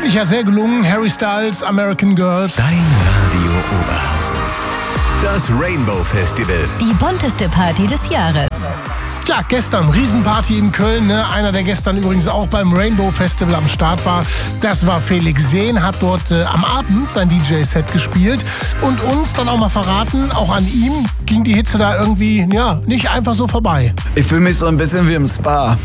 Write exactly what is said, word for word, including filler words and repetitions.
ich ja sehr gelungen. Harry Styles, American Girls. Dein Radio Oberhausen. Das Rainbow Festival. Die bunteste Party des Jahres. Ja, gestern Riesenparty in Köln. Ne? Einer, der gestern übrigens auch beim Rainbow Festival am Start war, das war Felix Sehn, hat dort äh, am Abend sein D J-Set gespielt und uns dann auch mal verraten, auch an ihm ging die Hitze da irgendwie, ja, nicht einfach so vorbei. Ich fühle mich so ein bisschen wie im Spa.